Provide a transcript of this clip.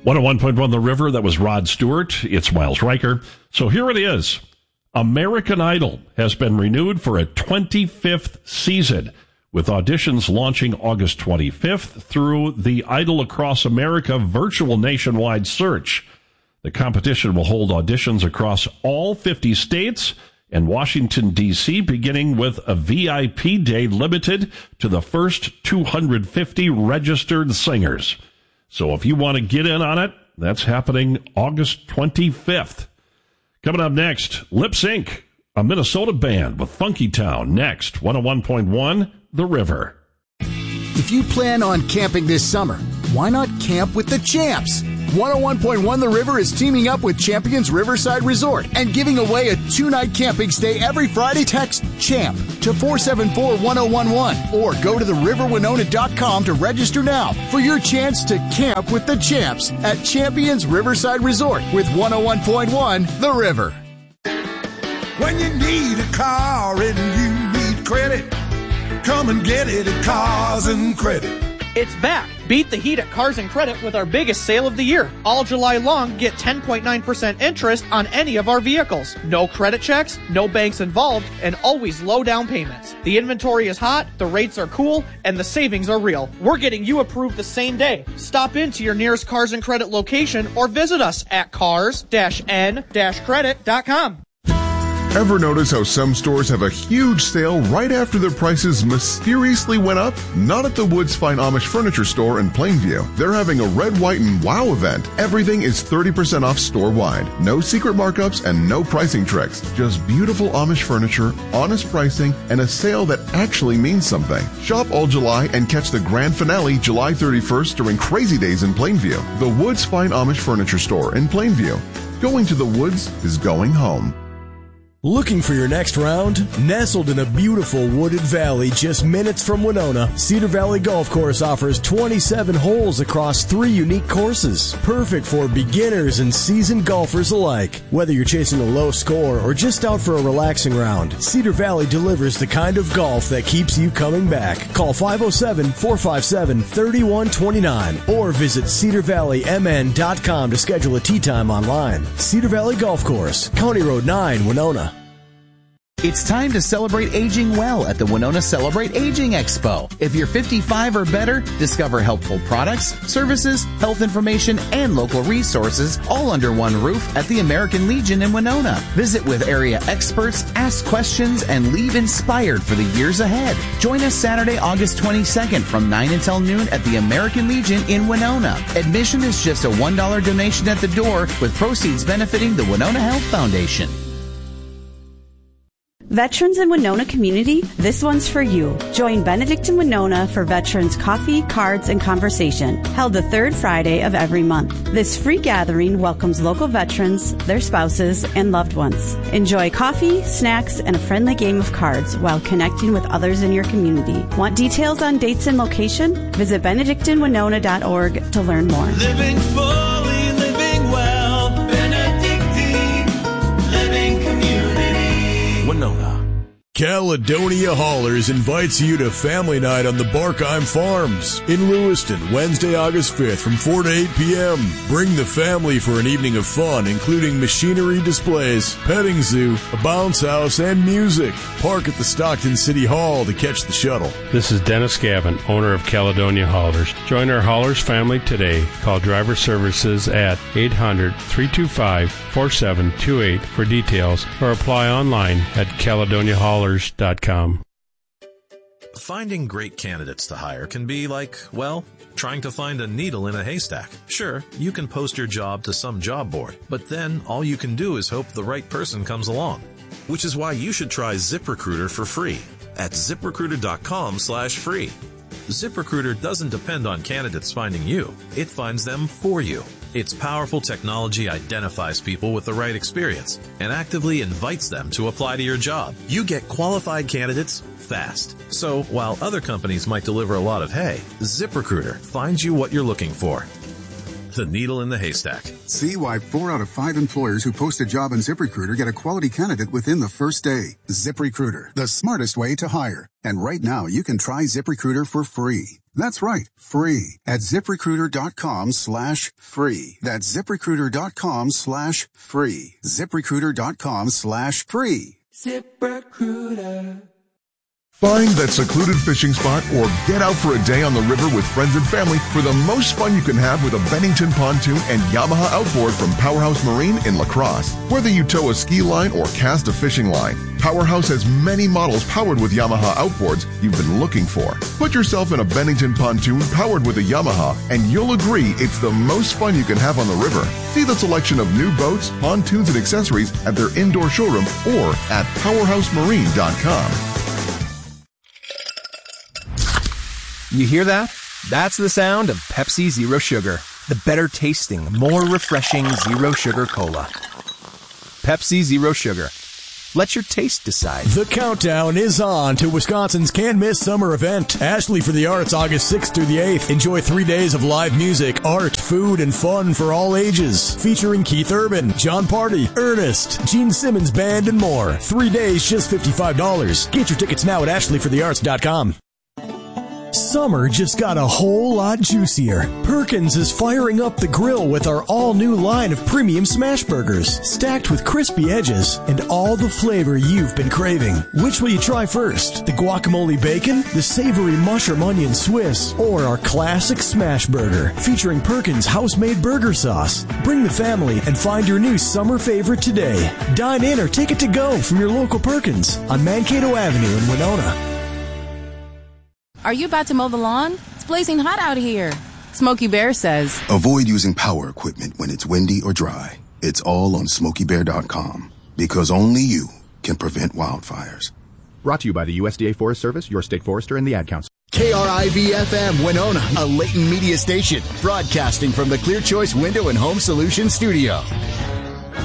101.1 The River, that was Rod Stewart. It's Miles Riker. So here it is. American Idol has been renewed for a 25th season, with auditions launching August 25th through the Idol Across America virtual nationwide search. The competition will hold auditions across all 50 states and Washington, D.C., beginning with a VIP day limited to the first 250 registered singers. So if you want to get in on it, that's happening August 25th. Coming up next, Lip Sync, a Minnesota band with Funky Town. Next, 101.1 The River. If you plan on camping this summer, why not camp with the champs? 101.1 The River is teaming up with Champions Riverside Resort and giving away a 2-night camping stay every Friday. Text CHAMP to 474-1011 or go to theriverwinona.com to register now for your chance to camp with the champs at Champions Riverside Resort with 101.1 The River. When you need a car and you need credit, come and get it at Cars and Credit. It's back. Beat the heat at Cars and Credit with our biggest sale of the year. All July long, get 10.9% interest on any of our vehicles. No credit checks, no banks involved, and always low down payments. The inventory is hot, the rates are cool, and the savings are real. We're getting you approved the same day. Stop into your nearest Cars and Credit location or visit us at cars-n-credit.com. Ever notice how some stores have a huge sale right after their prices mysteriously went up? Not at the Woods Fine Amish Furniture Store in Plainview. They're having a Red, White, and Wow event. Everything is 30% off store-wide. No secret markups and no pricing tricks. Just beautiful Amish furniture, honest pricing, and a sale that actually means something. Shop all July and catch the grand finale July 31st during Crazy Days in Plainview. The Woods Fine Amish Furniture Store in Plainview. Going to the woods is going home. Looking for your next round? Nestled in a beautiful wooded valley just minutes from Winona, Cedar Valley Golf Course offers 27 holes across 3 unique courses. Perfect for beginners and seasoned golfers alike. Whether you're chasing a low score or just out for a relaxing round, Cedar Valley delivers the kind of golf that keeps you coming back. Call 507-457-3129 or visit cedarvalleymn.com to schedule a tee time online. Cedar Valley Golf Course, County Road 9, Winona. It's time to celebrate aging well at the Winona Celebrate Aging Expo. If you're 55 or better, discover helpful products, services, health information, and local resources all under one roof at the American Legion in Winona. Visit with area experts, ask questions, and leave inspired for the years ahead. Join us Saturday, August 22nd from 9 until noon at the American Legion in Winona. Admission is just a $1 donation at the door with proceeds benefiting the Winona Health Foundation. Veterans in Winona community, this one's for you. Join Benedict in Winona for Veterans Coffee, Cards, and Conversation, held the third Friday of every month. This free gathering welcomes local veterans, their spouses, and loved ones. Enjoy coffee, snacks, and a friendly game of cards while connecting with others in your community. Want details on dates and location? Visit benedictinwinona.org to learn more. Living fully, living well, Benedictine Living Community. Winona. Caledonia Haulers invites you to family night on the Barkheim Farms in Lewiston, Wednesday, August 5th from 4 to 8 p.m. Bring the family for an evening of fun, including machinery displays, petting zoo, a bounce house, and music. Park at the Stockton City Hall to catch the shuttle. This is Dennis Gavin, owner of Caledonia Haulers. Join our Haulers family today. Call Driver Services at 800-325-4728 for details or apply online at CaledoniaHaulers.com. Finding great candidates to hire can be like, well, trying to find a needle in a haystack. Sure, you can post your job to some job board, but then all you can do is hope the right person comes along. Which is why you should try ZipRecruiter for free at ZipRecruiter.com/free. ZipRecruiter doesn't depend on candidates finding you. It finds them for you. Its powerful technology identifies people with the right experience and actively invites them to apply to your job. You get qualified candidates fast. So while other companies might deliver a lot of hay, ZipRecruiter finds you what you're looking for. the needle in the haystack. See why 4 out of 5 employers who post a job on ZipRecruiter get a quality candidate within the first day. ZipRecruiter, the smartest way to hire. And right now, you can try ZipRecruiter for free. That's right, free at ZipRecruiter.com/free. That's ZipRecruiter.com/free. ZipRecruiter.com/free. ZipRecruiter. Find that secluded fishing spot or get out for a day on the river with friends and family for the most fun you can have with a Bennington pontoon and Yamaha outboard from Powerhouse Marine in La Crosse. Whether you tow a ski line or cast a fishing line, Powerhouse has many models powered with Yamaha outboards you've been looking for. Put yourself in a Bennington pontoon powered with a Yamaha and you'll agree it's the most fun you can have on the river. See the selection of new boats, pontoons, and accessories at their indoor showroom or at powerhousemarine.com. You hear that? That's the sound of Pepsi Zero Sugar. The better tasting, more refreshing Zero Sugar Cola. Pepsi Zero Sugar. Let your taste decide. The countdown is on to Wisconsin's can't-miss summer event. Ashley for the Arts, August 6th through the 8th. Enjoy 3 days of live music, art, food, and fun for all ages. Featuring Keith Urban, John Party, Ernest, Gene Simmons Band, and more. 3 days, just $55. Get your tickets now at ashleyforthearts.com. Summer just got a whole lot juicier. Perkins is firing up the grill with our all-new line of premium smash burgers, stacked with crispy edges and all the flavor you've been craving. Which will you try first? The guacamole bacon, the savory mushroom onion Swiss, or our classic smash burger featuring Perkins house-made burger sauce? Bring the family and find your new summer favorite today. Dine in or take it to go from your local Perkins on Mankato Avenue in Winona. Are you about to mow the lawn? It's blazing hot out here. Smokey Bear says, Avoid using power equipment when it's windy or dry. It's all on SmokeyBear.com because only you can prevent wildfires. Brought to you by the USDA Forest Service, your state forester, and the Ad Council. KRIV-FM Winona, a Layton media station, broadcasting from the Clear Choice Window and Home Solutions Studio.